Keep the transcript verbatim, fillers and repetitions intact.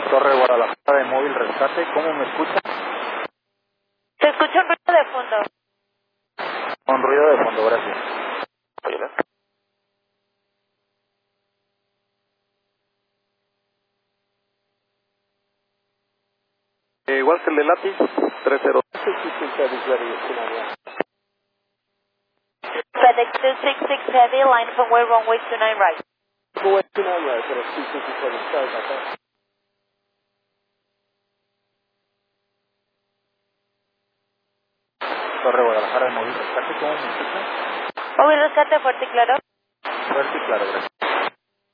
Torre Guadalajara de Móvil Rescate, ¿cómo me escucha? Se escucha un ruido de fondo. Con ruido de fondo, gracias. Eh, igual que el de lápiz, tres cero. FedEx two six six Heavy, line from way runway two nine right. Torre Guadalajara de Móvil Rescate, ¿cómo me escucha? Móvil Rescate, fuerte y claro. Fuerte y claro, gracias.